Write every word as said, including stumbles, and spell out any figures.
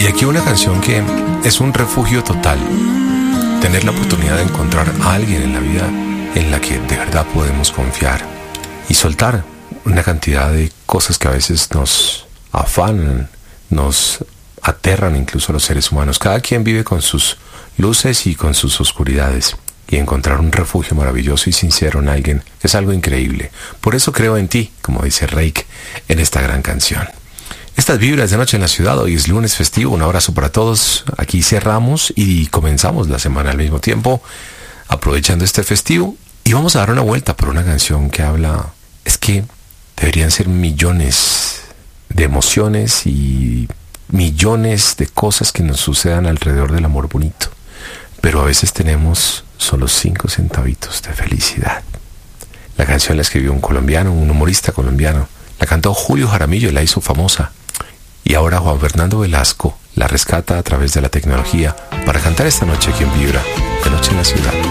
Y aquí una canción que es un refugio total. Tener la oportunidad de encontrar a alguien en la vida en la que de verdad podemos confiar y soltar una cantidad de cosas que a veces nos afanan, nos aterran incluso a los seres humanos. Cada quien vive con sus luces y con sus oscuridades, y encontrar un refugio maravilloso y sincero en alguien es algo increíble. Por eso creo en ti, como dice Reik en esta gran canción. Estas vibras de Noche en la Ciudad. Hoy es lunes festivo, un abrazo para todos. Aquí cerramos y comenzamos la semana al mismo tiempo, aprovechando este festivo, y vamos a dar una vuelta por una canción que habla, es que deberían ser millones de emociones y millones de cosas que nos sucedan alrededor del amor bonito, pero a veces tenemos solo cinco centavitos de felicidad. La canción la escribió un colombiano, un humorista colombiano, la cantó Julio Jaramillo y la hizo famosa. Y ahora Juan Fernando Velasco la rescata a través de la tecnología para cantar esta noche aquí en Vibra, de Noche en la Ciudad.